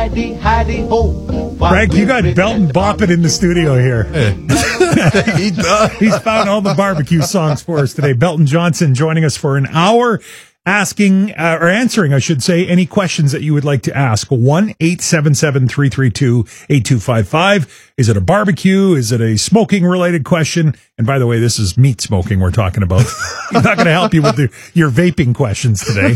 Frank, you got Belton bopping in the studio here. He does. He's found all the barbecue songs for us today. Belton Johnson joining us for an hour, asking or answering, I should say, any questions that you would like to ask. 1-877-332-8255. Is it a barbecue? Is it a smoking related question? And by the way, this is meat smoking we're talking about. He's not going to help you with your vaping questions today.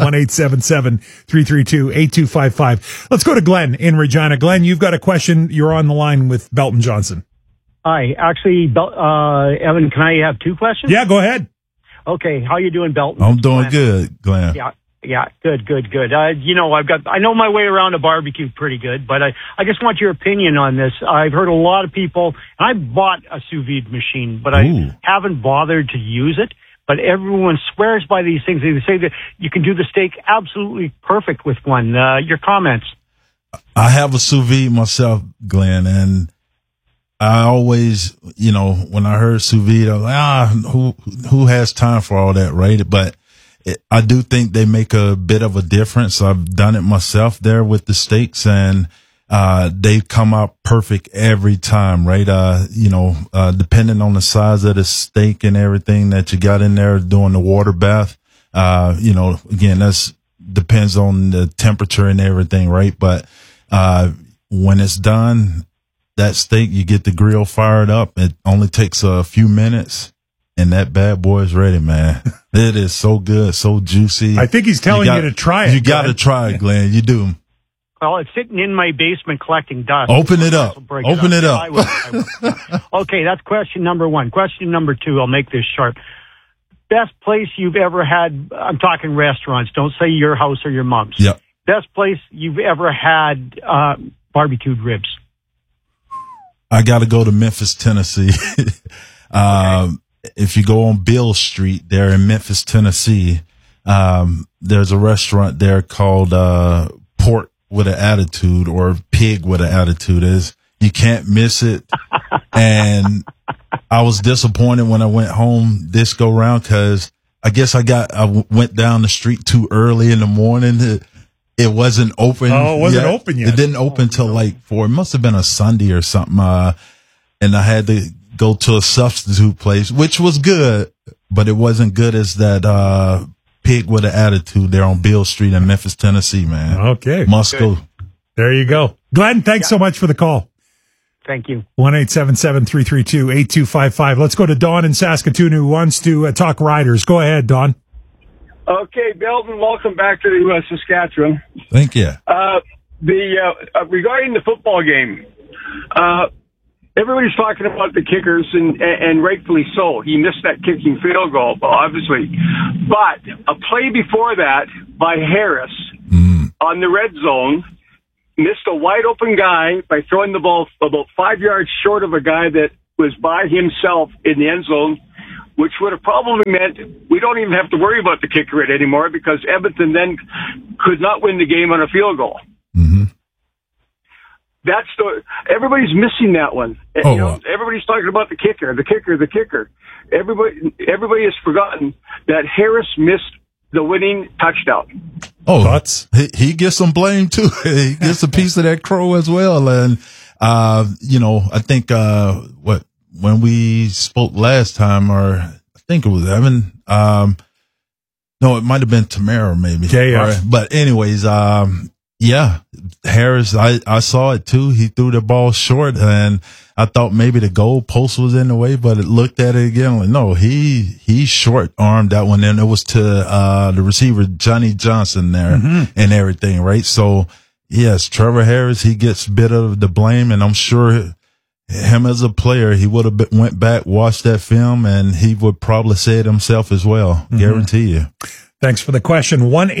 1-877-332-8255. Let's go to Glenn in Regina. Glenn, you've got a question. You're on the line with Belton Johnson. Hi, actually, Evan, can I have two questions? Yeah, go ahead. Okay, how you doing, Belton? I'm doing good, Glenn. Yeah, good. I know my way around a barbecue pretty good, but I just want your opinion on this. I've heard a lot of people, and I bought a sous vide machine, but I haven't bothered to use it. But everyone swears by these things. They say that you can do the steak absolutely perfect with one. Your comments? I have a sous vide myself, Glenn, and I always, when I heard sous vide, I was like, who has time for all that, right? But I do think they make a bit of a difference. I've done it myself there with the steaks, and they come out perfect every time, right? Depending on the size of the steak and everything that you got in there doing the water bath, again, that's depends on the temperature and everything, right? But when it's done, that steak, you get the grill fired up. It only takes a few minutes, and that bad boy is ready, man. It is so good, so juicy. I think he's telling you to try it. You got to try it, Glenn. You do. Well, it's sitting in my basement collecting dust. Open it up. Open it up. I will. Okay, that's question number one. Question number two, I'll make this short. Best place you've ever had, I'm talking restaurants. Don't say your house or your mom's. Yep. Best place you've ever had barbecued ribs. I got to go to Memphis, Tennessee. Okay. If you go on Beale Street there in Memphis, Tennessee, there's a restaurant there called Pork with an Attitude, or Pig with an Attitude. You can't miss it. And I was disappointed when I went home this go round, because I guess I went down the street too early in the morning. It wasn't open. Oh, it wasn't open yet. It didn't open till like 4. It must have been a Sunday or something. And I had to go to a substitute place, which was good, but it wasn't good as that Pig with an Attitude there on Beale Street in Memphis, Tennessee, man. Okay. Must go. There you go. Glenn, thanks so much for the call. Thank you. 1-877-332-8255. Let's go to Don in Saskatoon, who wants to talk Riders. Go ahead, Don. Okay, Belton, welcome back to Saskatchewan. Thank you. Regarding the football game, everybody's talking about the kickers, and rightfully so. He missed that kicking field goal, obviously. But a play before that by Harris on the red zone missed a wide open guy by throwing the ball about 5 yards short of a guy that was by himself in the end zone, which would have probably meant we don't even have to worry about the kick rate anymore, because Edmonton then could not win the game on a field goal. Mm-hmm. Everybody's missing that one. Everybody's talking about the kicker. Everybody has forgotten that Harris missed the winning touchdown. He gets some blame too. He gets a piece of that crow as well. And, I think, when we spoke last time, or I think it was Evan, no, it might have been Tamara maybe. Yeah. Right? But anyways, Harris, I saw it too. He threw the ball short, and I thought maybe the goal post was in the way, but it looked at it again. Like, no, he short armed that one, and it was to the receiver Johnny Johnson there and everything, right? So yes, Trevor Harris, he gets a bit of the blame, and I'm sure him as a player, he would have went back, watched that film, and he would probably say it himself as well. Guarantee you. Thanks for the question.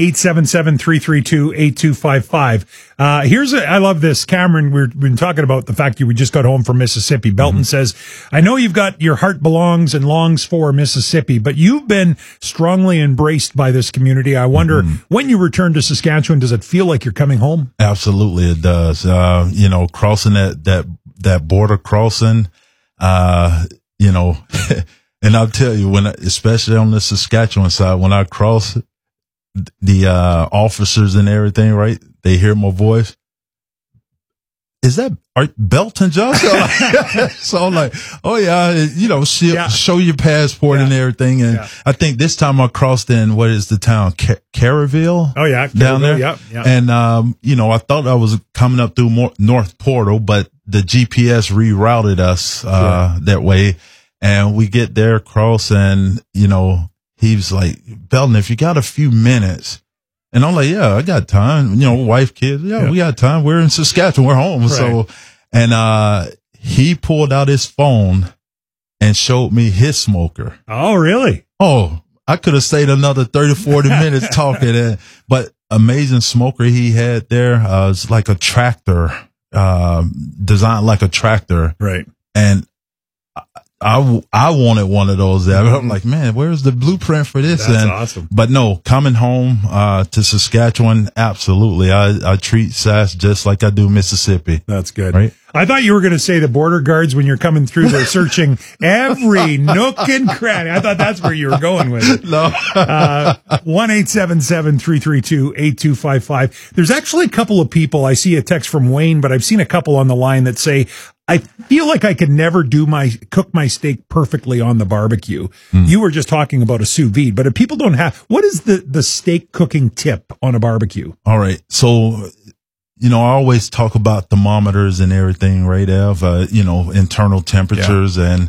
1-877-332-8255. I love this. Cameron, we've been talking about the fact you just got home from Mississippi. Belton says, I know you've got your heart belongs and longs for Mississippi, but you've been strongly embraced by this community. I wonder, when you return to Saskatchewan, does it feel like you're coming home? Absolutely, it does. Crossing that border crossing, and I'll tell you, especially on the Saskatchewan side, when I cross the officers and everything, right, they hear my voice, is that Belton Johnson? So I'm like, oh yeah, show your passport and everything. And I think this time I crossed in, what is the town? Caraville? Oh yeah. Down there. Yeah. And, I thought I was coming up through North Portal, but the GPS rerouted us, that way. And we get there, cross, and, he was like, Belton, if you got a few minutes. And I'm like, yeah, I got time. Wife, kids. Yeah, we got time. We're in Saskatchewan. We're home. Right. So, and he pulled out his phone and showed me his smoker. Oh, really? Oh, I could have stayed another 30, 40 minutes talking. But amazing smoker he had there. It's like a tractor, designed like a tractor. Right. And I wanted one of those there. I'm like, man, where's the blueprint for this? That's awesome. But no, coming home to Saskatchewan, absolutely. I treat Sask just like I do Mississippi. That's good. Right? I thought you were going to say the border guards when you're coming through, they're searching every nook and cranny. I thought that's where you were going with it. No. 1-877-332-8255. There's actually a couple of people. I see a text from Wayne, but I've seen a couple on the line that say, I feel like I could never cook my steak perfectly on the barbecue. You were just talking about a sous vide, but if people don't have, what is the steak cooking tip on a barbecue? All right. So, I always talk about thermometers and everything, right, Ev? Internal temperatures and,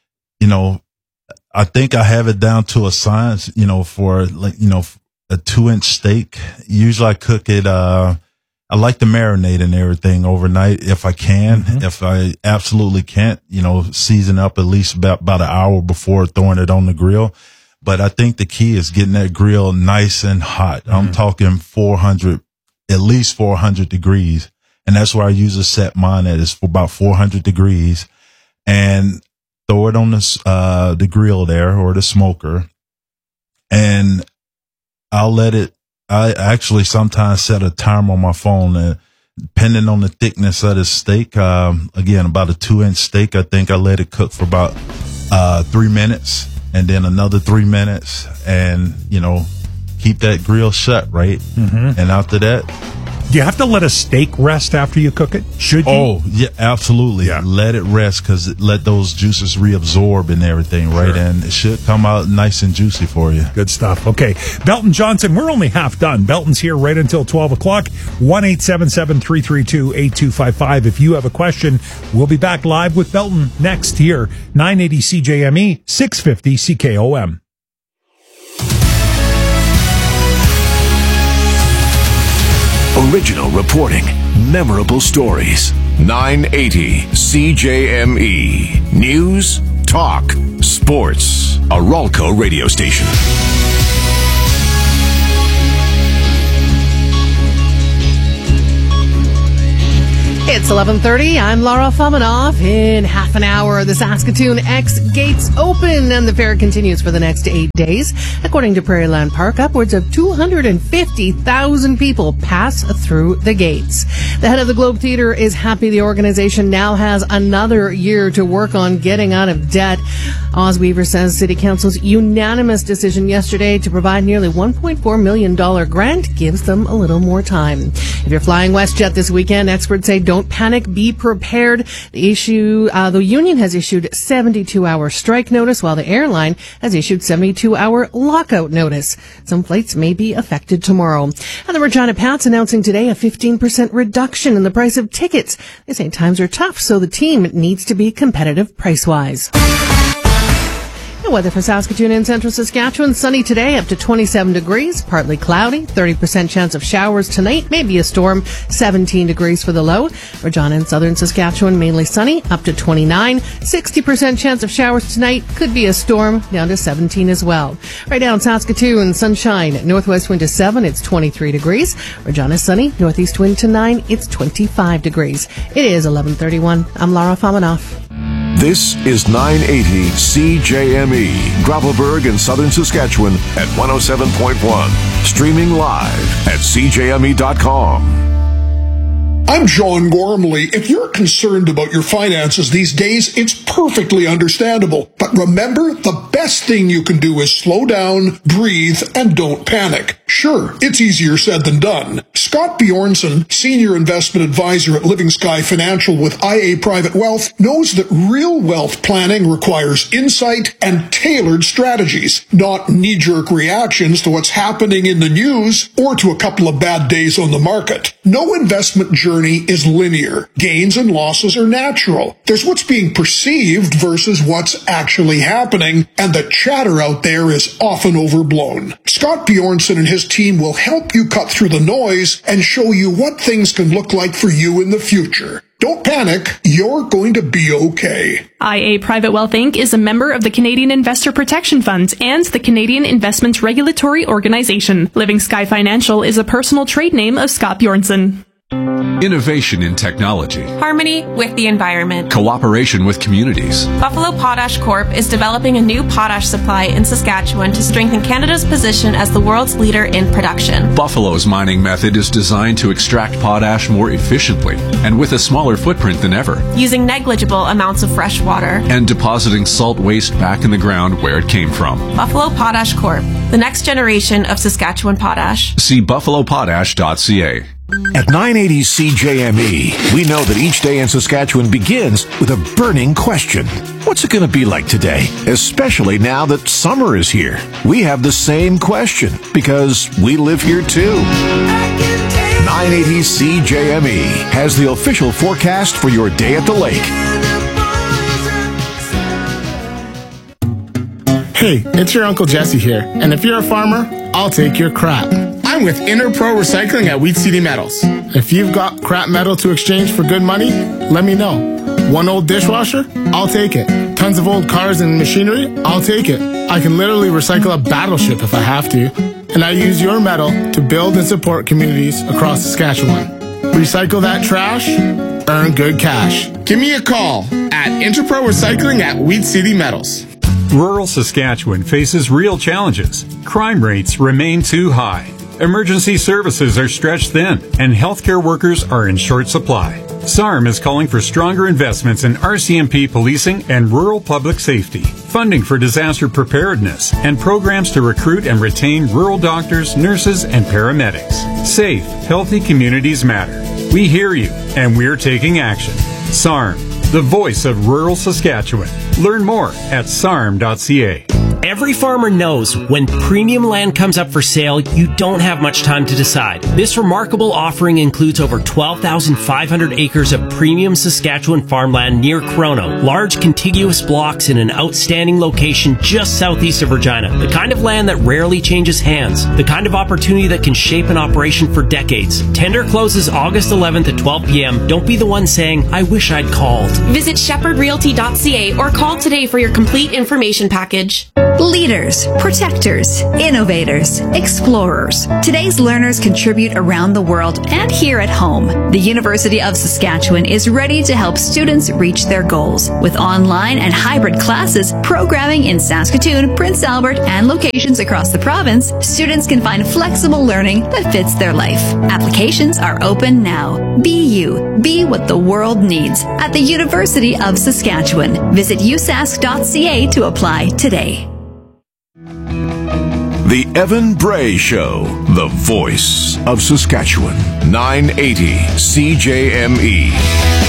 I think I have it down to a science, for a 2-inch steak. Usually I cook it, I like to marinate and everything overnight if I can. Mm-hmm. If I absolutely can't, season up at least about an hour before throwing it on the grill. But I think the key is getting that grill nice and hot. Mm-hmm. I'm talking at least 400 degrees. And that's where I usually set mine at, is for about 400 degrees, and throw it on the grill there, or the smoker. And I'll let it, I actually sometimes set a timer on my phone, depending on the thickness of the steak. Again, about a 2-inch steak, I think I let it cook for about 3 minutes, and then another 3 minutes, and, keep that grill shut, right? Mm-hmm. And after that, do you have to let a steak rest after you cook it? Should you? Oh, yeah, absolutely. Yeah. Let it rest, because let those juices reabsorb and everything, right? Sure. And it should come out nice and juicy for you. Good stuff. Okay. Belton Johnson, we're only half done. Belton's here right until 12 o'clock. 1-877-332-8255. If you have a question, we'll be back live with Belton next here. 980 CJME, 650 CKOM. Original reporting, memorable stories. 980 CJME. News, talk, sports. A Ralco radio station. It's 11:30. I'm Laura Fominoff. In half an hour, the Saskatoon X gates open, and the fair continues for the next 8 days. According to Prairie Land Park, upwards of 250,000 people pass through the gates. The head of the Globe Theatre is happy the organization now has another year to work on getting out of debt. Oz Weaver says City Council's unanimous decision yesterday to provide nearly $1.4 million grant gives them a little more time. If you're flying WestJet this weekend, experts say don't panic, be prepared. The union has issued 72-hour strike notice, while the airline has issued 72-hour lockout notice. Some flights may be affected tomorrow. And the Regina Pats announcing today a 15% reduction in the price of tickets. They say times are tough, so the team needs to be competitive price-wise. Weather for Saskatoon and central Saskatchewan. Sunny today, up to 27 degrees. Partly cloudy. 30% chance of showers tonight. Maybe a storm. 17 degrees for the low. Regina and southern Saskatchewan, mainly sunny. Up to 29. 60% chance of showers tonight. Could be a storm. Down to 17 as well. Right now in Saskatoon, sunshine. Northwest wind to 7. It's 23 degrees. Regina sunny. Northeast wind to 9. It's 25 degrees. It is 11:31. I'm Laura Fominoff. This is 980 CJME, Gravelbourg in southern Saskatchewan at 107.1. Streaming live at CJME.com. I'm John Gormley. If you're concerned about your finances these days, it's perfectly understandable. But remember, the best thing you can do is slow down, breathe, and don't panic. Sure, it's easier said than done. Scott Bjornson, Senior Investment Advisor at Living Sky Financial with IA Private Wealth, knows that real wealth planning requires insight and tailored strategies, not knee-jerk reactions to what's happening in the news or to a couple of bad days on the market. No investment journey is linear. Gains and losses are natural. There's what's being perceived versus what's actually happening, and the chatter out there is often overblown. Scott Bjornson and his team will help you cut through the noise and show you what things can look like for you in the future. Don't panic, you're going to be okay. IA Private Wealth Inc. is a member of the Canadian Investor Protection Fund and the Canadian Investments Regulatory Organization. Living Sky Financial is a personal trade name of Scott Bjornson. Innovation in technology. Harmony with the environment. Cooperation with communities. Buffalo Potash Corp. is developing a new potash supply in Saskatchewan to strengthen Canada's position as the world's leader in production. Buffalo's mining method is designed to extract potash more efficiently and with a smaller footprint than ever. Using negligible amounts of fresh water. And depositing salt waste back in the ground where it came from. Buffalo Potash Corp. The next generation of Saskatchewan potash. See buffalopotash.ca. At 980 CJME, we know that each day in Saskatchewan begins with a burning question. What's it going to be like today? Especially now that summer is here. We have the same question because we live here too. 980 CJME has the official forecast for your day at the lake. Hey, it's your Uncle Jesse here. And if you're a farmer, I'll take your crap. I'm with Interpro Recycling at Wheat City Metals. If you've got crap metal to exchange for good money, let me know. One old dishwasher? I'll take it. Tons of old cars and machinery? I'll take it. I can literally recycle a battleship if I have to. And I use your metal to build and support communities across Saskatchewan. Recycle that trash, earn good cash. Give me a call at Interpro Recycling at Wheat City Metals. Rural Saskatchewan faces real challenges. Crime rates remain too high. Emergency services are stretched thin, and healthcare workers are in short supply. SARM is calling for stronger investments in RCMP policing and rural public safety, funding for disaster preparedness, and programs to recruit and retain rural doctors, nurses, and paramedics. Safe, healthy communities matter. We hear you, and we're taking action. SARM, the voice of rural Saskatchewan. Learn more at sarm.ca. Every farmer knows when premium land comes up for sale, you don't have much time to decide. This remarkable offering includes over 12,500 acres of premium Saskatchewan farmland near Crono, large contiguous blocks in an outstanding location just southeast of Regina, the kind of land that rarely changes hands, the kind of opportunity that can shape an operation for decades. Tender closes August 11th at 12 p.m. Don't be the one saying, I wish I'd called. Visit shepherdrealty.ca or call today for your complete information package. Leaders, protectors, innovators, explorers. Today's learners contribute around the world and here at home. The University of Saskatchewan is ready to help students reach their goals. With online and hybrid classes, programming in Saskatoon, Prince Albert, and locations across the province, students can find flexible learning that fits their life. Applications are open now. Be you. Be what the world needs at the University of Saskatchewan. Visit usask.ca to apply today. The Evan Bray Show, the voice of Saskatchewan. 980 CJME.